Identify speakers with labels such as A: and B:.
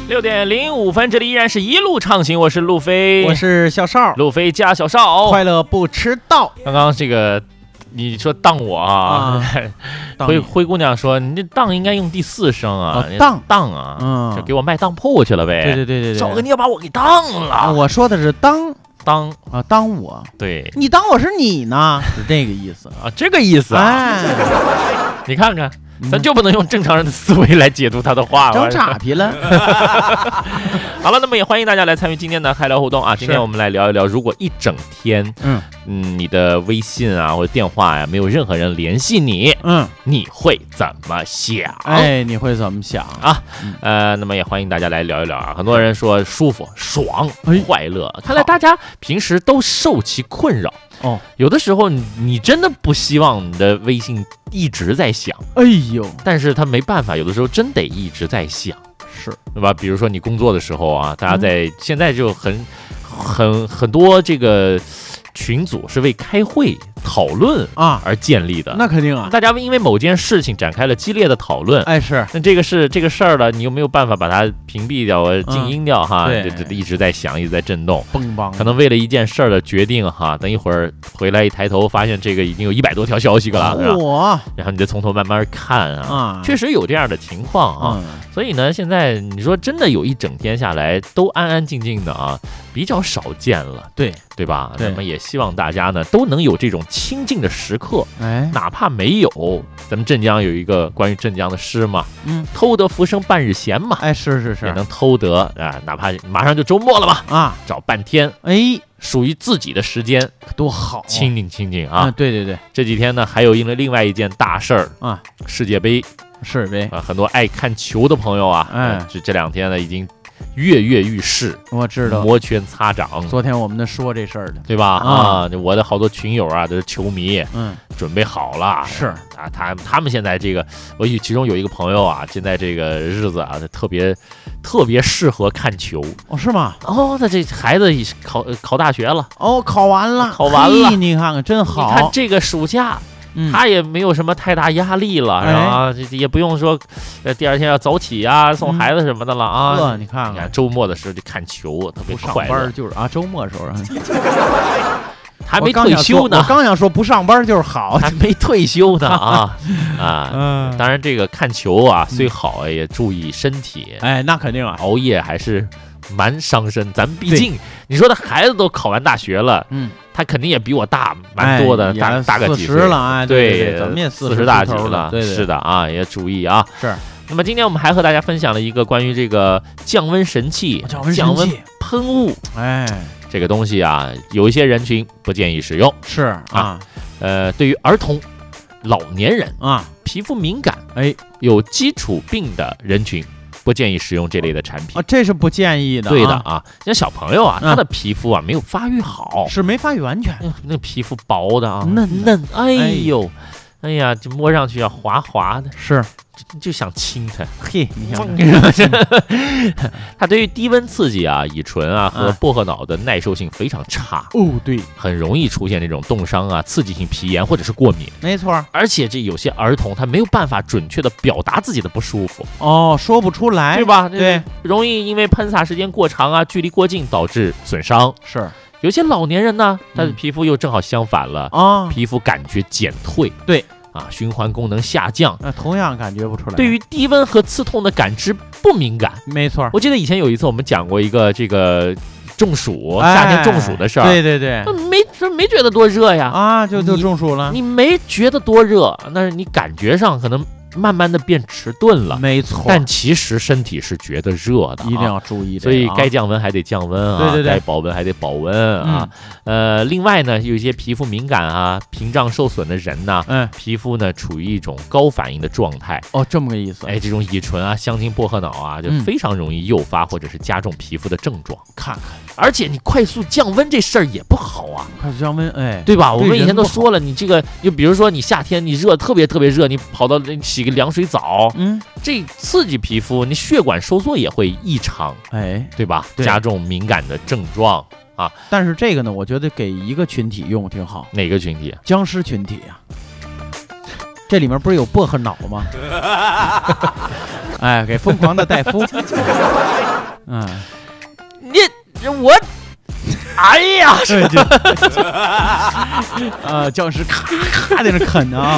A: 6:05，这里依然是一路畅行，我是路飞，
B: 我是小邵，
A: 路飞加小邵，
B: 快乐不迟到。
A: 刚刚这个你说当我啊，灰姑娘说你这当应该用第4声啊，当啊，就给我卖当铺去了呗。
B: 对，
A: 少哥你要把我给当了。
B: 我说的是当啊，当我，
A: 对，
B: 你当我是你呢，是这个意思
A: 啊，这个意思啊。
B: 哎，
A: 你看看。咱就不能用正常人的思维来解读他的话，
B: 整岔劈了。
A: 好了，那么也欢迎大家来参与今天的嗨聊互动啊！今天我们来聊一聊，如果一整天，你的微信啊或者电话呀没有任何人联系你，你会怎么想？
B: 哎，你会怎么想
A: 啊？那么也欢迎大家来聊一聊啊！很多人说舒服、爽、快乐，看来大家平时都受其困扰。
B: 哦，
A: 有的时候你真的不希望你的微信一直在响，
B: 哎呦，
A: 但是他没办法，有的时候真得一直在响，
B: 是，
A: 对吧？比如说你工作的时候啊，大家在现在就很多这个群组是为开会讨论啊而建立的，
B: 那肯定啊，
A: 大家因为某件事情展开了激烈的讨论，
B: 哎是，
A: 那这个事儿了，你有没有办法把它屏蔽掉、静音掉哈？
B: 对，
A: 一直在响，一直在震动，
B: 嘣梆，
A: 可能为了一件事儿的决定哈，等一会儿回来一抬头发现这个已经有100多条消息了，是吧？然后你就从头慢慢看啊，确实有这样的情况啊，所以呢，现在你说真的有一整天下来都安安静静的啊，比较少见了，对吧？那么也希望大家呢都能有这种清静的时刻，哎，哪怕没有，咱们镇江有一个关于镇江的诗嘛，偷得浮生半日闲嘛，
B: 哎，是，
A: 也能偷得啊，哪怕马上就周末了嘛，啊，找半天，哎，属于自己的时间，多好，清静啊，
B: 对，
A: 这几天呢还有因为另外一件大事儿啊，世界杯啊，很多爱看球的朋友啊，哎，这2天呢已经跃跃欲试，我知道，摩拳擦掌。
B: 昨天我们说这事儿的，
A: 对吧？啊，我的好多群友啊，都是球迷，准备好了。是啊，他们现在这个，我其中有一个朋友啊，现在这个日子啊，特别适合看球。哦，是吗？哦，那这孩子考大学了。哦，考完了。你看看，真好。你看这个暑假。他也没有什么太大压力了，然后也不用说，第二天要早起啊，送孩子什么的了啊。你看，周末的时候就看球，特别快乐。上班就是啊，周末的时候还没退休呢。我刚想说不上班就是好，还没退休呢啊。当然这个看球啊，虽好也注意身体。哎，那肯定啊，熬夜还是蛮伤身。咱们毕竟你说的孩子都考完大学了，他肯定也比我大蛮多的，大个几岁了啊！对，咱们也40大几了，是的啊，也注意啊。是。那么今天我们还和大家分享了一个关于这个降温神器、降温喷雾，哎，这个东西啊，有一些人群不建议使用。是啊，对于儿童、老年人啊，皮肤敏感、有基础病的人群。不建议使用这类的产品啊，这是不建议的。对的啊，像小朋友啊，他的皮肤啊没有发育好，是没发育完全，那皮肤薄的啊，嫩，哎呦，哎呀，就摸上去啊滑滑的，是。就想亲它，嘿，你看，它对于低温刺激啊、乙醇啊和薄荷脑的耐受性非常差哦，对，很容易出现这种冻伤啊、刺激性皮炎或者是过敏，没错。而且这有些儿童他没有办法准确的表达自己的不舒服哦，说不出来，对吧？对，容易因为喷洒时间过长啊、距离过近导致损伤。是，有些老年人呢，他的皮肤又正好相反了啊，皮肤感觉减退，对。啊，循环功能下降，那同样感觉不出来。对于低温和刺痛的感知不敏感，没错。我记得以前有一次我们讲过一个这个中暑，夏天中暑的事儿。对，没觉得多热呀，啊，就中暑了。你没觉得多热，但是你感觉上可能慢慢的变迟钝了，没错。但其实身体是觉得热的，一定要注意。所以该降温还得降温啊，对，该保温还得保温啊。另外呢，有一些皮肤敏感啊、屏障受损的人呢，皮肤呢处于一种高反应的状态。哦，这么个意思。哎，这种乙醇啊、香精、薄荷脑啊，就非常容易诱发或者是加重皮肤的症状。看看，而且你快速降温这事儿也不好啊。快速降温，哎，对吧？我们以前都说了，你这个就比如说你夏天你热特别热，你跑到洗个凉水澡，这刺激皮肤，你血管收缩也会异常，哎，对吧？加重敏感的症状啊。但是这个呢，我觉得给一个群体用挺好。哪个群体？僵尸群体啊。这里面不是有薄荷脑吗？哎，给疯狂的戴夫。 我。哎呀！
B: 教师咔咔在那啃啊。